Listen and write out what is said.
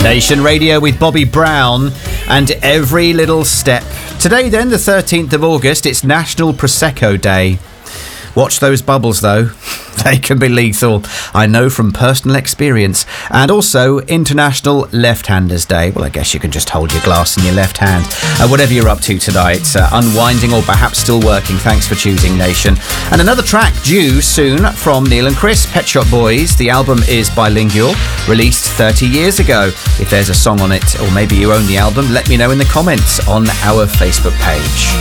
Nation Radio with Bobby Brown and Every Little Step. Today then, the 13th of August, it's National Prosecco Day. Watch those bubbles though, they can be lethal, I know from personal experience. And also International Left-Handers Day. Well, I guess you can just hold your glass in your left hand. Whatever you're up to tonight, unwinding or perhaps still working, thanks for choosing Nation. And another track due soon from Neil and Chris, Pet Shop Boys. The album is bilingual, released 30 years ago. If there's a song on it, or maybe you own the album, let me know in the comments on our Facebook page.